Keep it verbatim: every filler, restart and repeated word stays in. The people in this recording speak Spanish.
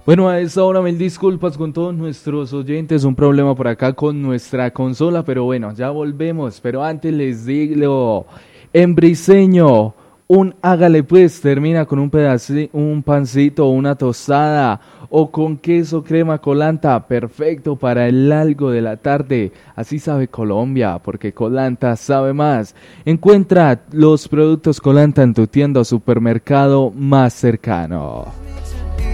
Bueno, a esta hora mil disculpas con todos nuestros oyentes, un problema por acá con nuestra consola, pero bueno, ya volvemos, pero antes les digo, en Briseño, un hágale pues, termina con un pedacito, un pancito, una tostada, o con queso crema colanta, perfecto para el algo de la tarde, así sabe Colombia, porque Colanta sabe más. Encuentra los productos Colanta en tu tienda o supermercado más cercano.